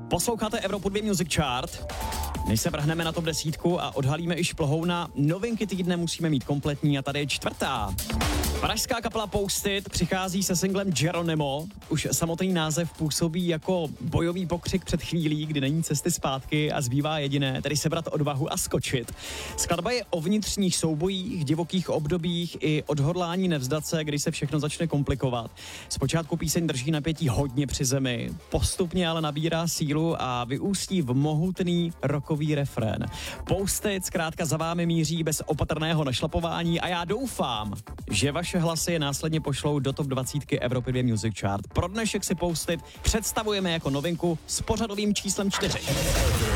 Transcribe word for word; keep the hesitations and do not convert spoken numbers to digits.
Posloucháte Evropu dva Music Chart. Než se vrhneme na top desítku a odhalíme i šplhouna, novinky týdne musíme mít kompletní a tady je čtvrtá. Pražská kapela Post-it přichází se singlem Geronimo. Už samotný název působí jako bojový pokřik před chvílí, kdy není cesty zpátky a zbývá jediné, tedy sebrat odvahu a skočit. Skladba je o vnitřních soubojích, divokých obdobích i odhodlání nevzdat se, kdy se všechno začne komplikovat. Zpočátku píseň drží napětí hodně při zemi, postupně ale nabírá sílu a vyústí v mohutný rockový refrén. Post-it zkrátka za vámi míří bez opatrného našlapování a já doufám, že vaše hlasy je následně pošlou do top dvacítky Evropy dva Music Chart. Pro dnešek si Post-it představujeme jako novinku s pořadovým číslem čtyři.